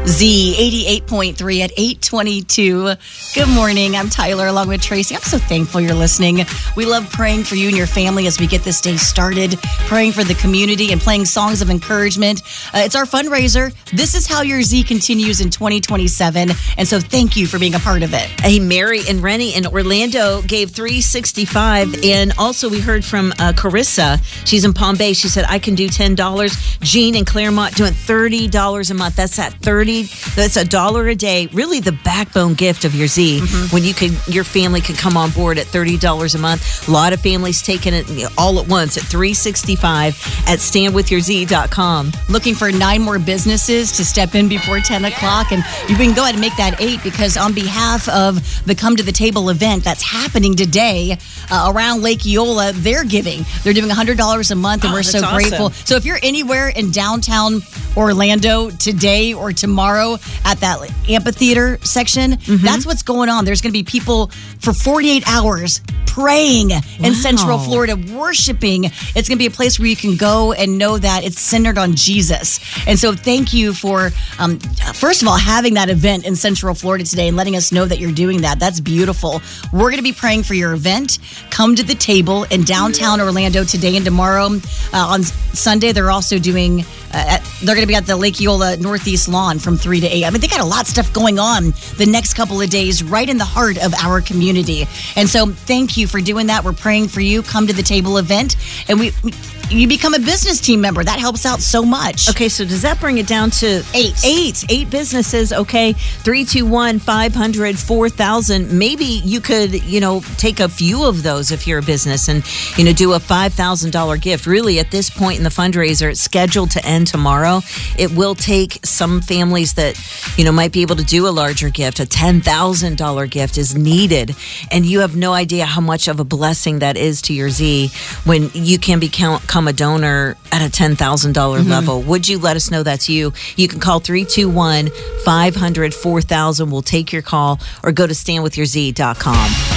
Z 88.3 at 8:22. Good morning. I'm Tyler along with Tracy. I'm so thankful you're listening. We love praying for you and your family as we get this day started, praying for the community and playing songs of encouragement. It's our fundraiser. This is how your Z continues in 2027. And so thank you for being a part of it. Hey, Mary and Rennie in Orlando gave $365. And also we heard from Carissa. She's in Palm Bay. She said, I can do $10. Jean in Claremont doing $30 a month. That's at that's $1 a day. Really the backbone gift of your Z when your family could come on board at $30 a month. A lot of families taking it all at once at $365 at standwithyourz.com. Looking for 9 more businesses to step in before 10 o'clock. And you can go ahead and make that 8 because on behalf of the Come to the Table event that's happening today around Lake Eola, they're giving. They're doing $100 a month and we're so grateful. Awesome. So if you're anywhere in downtown Orlando today or tomorrow at that amphitheater section, that's what's going on. There's going to be people for 48 hours praying in Central Florida, worshiping. It's going to be a place where you can go and know that it's centered on Jesus. And so thank you for, first of all, having that event in Central Florida today and letting us know that you're doing that. That's beautiful. We're going to be praying for your event. Come to the table in downtown Orlando today and tomorrow. On Sunday, they're also doing... they're going to be at the Lake Eola Northeast Lawn from 3 to 8. I mean, they got a lot of stuff going on the next couple of days right in the heart of our community. And so thank you for doing that. We're praying for you. Come to the table event. And you become a business team member. That helps out so much. Okay, so does that bring it down to 8? 8 businesses. Okay, 321-500-4000. Maybe you could, take a few of those if you're a business and, do a $5,000 gift. Really, at this point in the fundraiser, it's scheduled to end tomorrow. It will take some families that, might be able to do a larger gift. A $10,000 gift is needed. And you have no idea how much of a blessing that is to your Z when you can become a donor at a $10,000 level. Would you let us know that's you? You can call 321-500-4000. We'll take your call or go to standwithyourz.com.